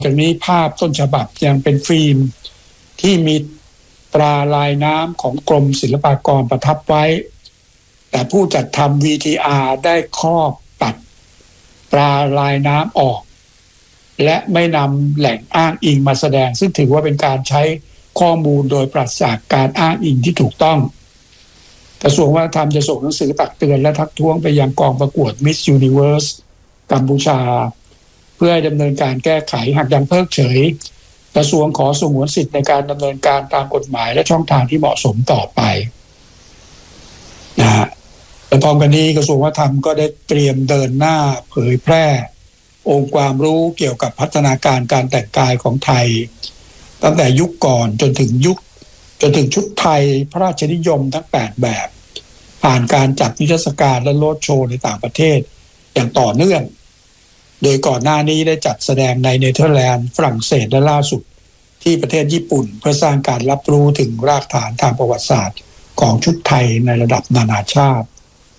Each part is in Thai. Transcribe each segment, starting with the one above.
จากนี้ภาพต้นฉบับยังเป็นฟิล์มที่มีตราลายน้ำของกรมศิลปากรประทับไว้แต่ผู้จัดทำ VTR ได้ครอบตัดตราลายน้ำออกและไม่นำแหล่งอ้างอิงมาแสดงซึ่งถือว่าเป็นการใช้ข้อมูลโดยปราศจากการอ้างอิงที่ถูกต้องกระทรวงวัฒนธรรมจะส่งหนังสือตักเตือนและทักท้วงไปยังกองประกวด Miss Universe กัมพูชาเพื่อให้ดำเนินการแก้ไขหากยังเพิกเฉยกระทรวงขอสงวนสิทธิ์ในการดำเนินการตามกฎหมายและช่องทางที่เหมาะสมต่อไปนะฮะแต่พร้อมกันนี้กระทรวงวัฒนธรรมก็ได้เตรียมเดินหน้าเผยแพร่องค์ความรู้เกี่ยวกับพัฒนาการการแต่งกายของไทยตั้งแต่ยุคก่อนจนถึงชุดไทยพระราชนิยมทั้ง8แบบผ่านการจัดนิทรรศการและโรดโชว์ในต่างประเทศอย่างต่อเนื่องโดยก่อนหน้านี้ได้จัดแสดงในเนเธอร์แลนด์ฝรั่งเศสและล่าสุดที่ประเทศญี่ปุ่นเพื่อสร้างการรับรู้ถึงรากฐานทางประวัติศาสตร์ของชุดไทยในระดับนานาชาติ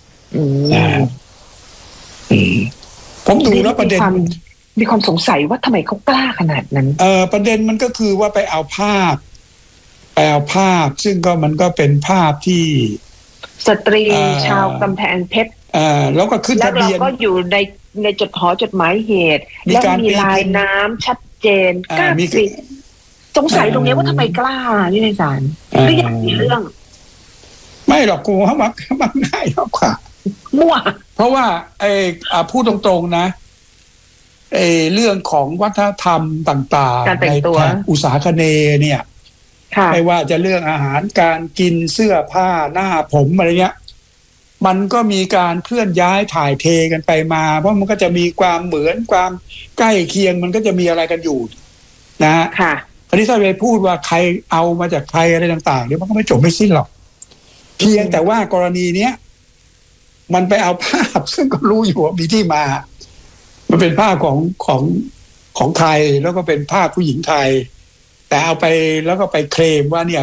ผมดูแล้วประเด็นมีความสงสัยว่าทำไมเขากล้าขนาดนั้นประเด็นมันก็คือว่าไปเอาภาพซึ่งก็มันก็เป็นภาพที่สตรีชาวกำแพงเพชรแล้วก็ขึ้นทะเบียนแล้วเราก็อยู่ในจดหมายเหตุแล้วมีลายน้ำชัดเจนกล้าสิสงสัยตรงนี้ว่าทำไมกล้านี่ในศาลหรืออยากมีเรื่องไม่หรอกกูว่ามักง่ายมากกว่ามั่วเพราะว่าพูดตรงๆนะเรื่องของวัฒนธรรมต่างๆในแถบอุษาคเนย์เนี่ยไม่ว่าจะเรื่องอาหารการกินเสื้อผ้าหน้าผมอะไรเงี้ยมันก็มีการเคลื่อนย้ายถ่ายเทกันไปมาเพราะมันก็จะมีความเหมือนความใกล้เคียงมันก็จะมีอะไรกันอยู่นะค่ะอันนี้ถ้าไปพูดว่าใครเอามาจากใครอะไรต่างๆเนี่ยมันก็ไม่จบไม่สิ้นหรอกเพียงแต่ว่ากรณีเนี้ยมันไปเอาภาพซึ่งก็รู้อยู่ว่ามีที่มามันเป็นภาพของไทยแล้วก็เป็นภาพผู้หญิงไทยแต่เอาไปแล้วก็ไปเคลมว่าเนี่ย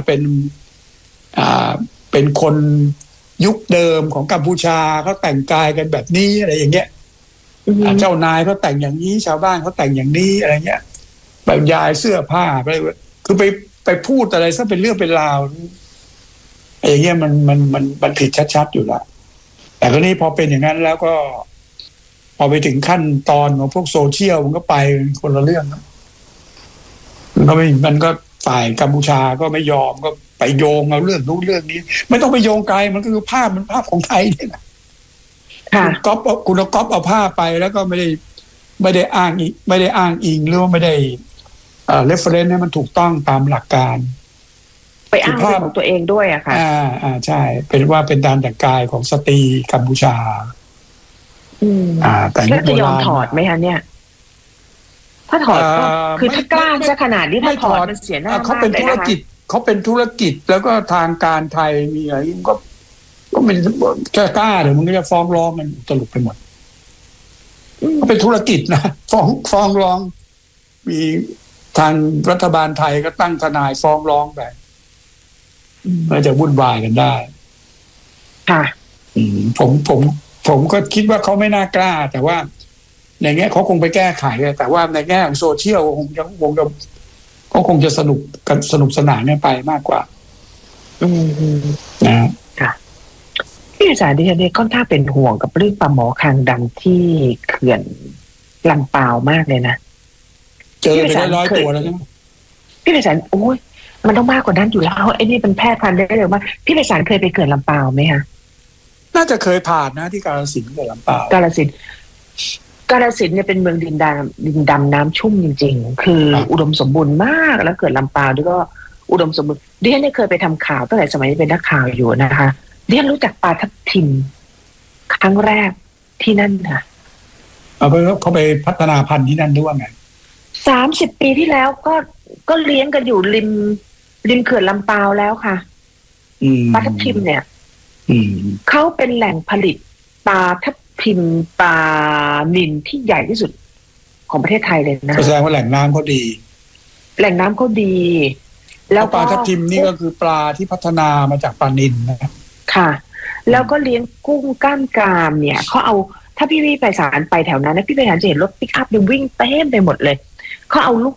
เป็นคนยุคเดิมของกัมพูชาเขาแต่งกายกันแบบนี้อะไรอย่างเงี้ยเจ้านายเขาแต่งอย่างนี้ชาวบ้านเขาแต่งอย่างนี้อะไรเงี้ยบรรยายเสื้อผ้าไปคือไปพูดอะไรซะเป็นเรื่องเป็นราวอย่างเงี้ยมันผิดชัดๆอยู่แล้วแต่ก็นี่พอเป็นอย่างนั้นแล้วก็พอไปถึงขั้นตอนของพวกโซเชียลมันก็ไปคนละเรื่องนะมันก็ฝ่ายกัมพูชาก็ไม่ยอมก็ไปโยงเอาเรื่องนู้นเรื่องนี้ไม่ต้องไปโยงไกลมันก็คือภาพของไทยนี่แหละคุณก๊อปเอาภาพไปแล้วก็ไม่ได้อ้างอิงหรือว่าไม่ได้reference ให้มันถูกต้องตามหลักการไปอ้างภาพของตัวเองด้วยอะค่ะใช่เป็นว่าเป็นการแต่งกายของสตรีกัมพูชาแต่จะยอมถอดไหมคะเนี่ยถ้าถอดก็คือถ้ากล้าจะขนาดนี้ถ้าถอดมันเสียหน้ามากเลยนะคะเขาเป็นธุรกิจแล้วก็ทางการไทยมีอะไรก็ไม่จะกล้าเดี๋ยวมันก็จะฟ้องร้องกันตลกไปหมดเขาเป็นธุรกิจนะฟ้องร้องมีทางรัฐบาลไทยก็ตั้งทนายฟ้องร้องไปมันจะวุ่นวายกันได้ค่ะผมก็คิดว่าเขาไม่น่ากล้าแต่ว่าในแง่เขาคงไปแก้ไขแต่ว่าในแง่ของโซเชียลเขาคงจะสนุกสนานกันไปมากกว่านะค่ะพี่อาจารย์ดิฉันเนี่ยค่อนข้างเป็นห่วงกับเรื่องปลาหมอคางดำที่เขื่อนลำปาวมากเลยนะเจอไปได้100 ตัวแล้วใช่ไหมพี่อาจารย์โอ้ยมันต้องมากกว่านั้นอยู่แล้วไอ้นี่เป็นแพทย์พันธุ์ได้เลยว่าพี่อาจารย์เคยไปเขื่อนลำปาวไหมคะน่าจะเคยผ่านนะที่กาฬสินธุ์กับลำปาวกาฬสินธุ์เนี่ยเป็นเมืองดินดำน้ำชุ่มจริงๆคืออุดมสมบูรณ์มากแล้วเกิดลำปาวด้วยก็อุดมสมบูรณ์ดิฉันเนี่ยเคยไปทำข่าวตั้งแต่สมัยเป็นนักข่าวอยู่นะคะดิฉันรู้จักปลาทับทิมครั้งแรกที่นั่นค่ะเขาไปพัฒนาพันธุ์ที่นั่นด้วยไง 30 ปีที่แล้วก็เลี้ยงกันอยู่ริมเขื่อนลำปาวแล้วค่ะปลาทับทิมเนี่ยเขาเป็นแหล่งผลิตปลาทับทิมปลานิลที่ใหญ่ที่สุดของประเทศไทยเลยนะแสดงว่าแหล่งน้ำเขาดีแล้วปลาทับทิมนี่ก็คือปลาที่พัฒนามาจากปลานิลนะค่ะแล้วก็เลี้ยงกุ้งก้ามกรามเนี่ยเขาเอาถ้าพี่ไปสารไปแถวนั้นนะพี่ไปสารจะเห็นรถปิกอัพวิ่งเต็มไปหมดเลยเขาเอาลูก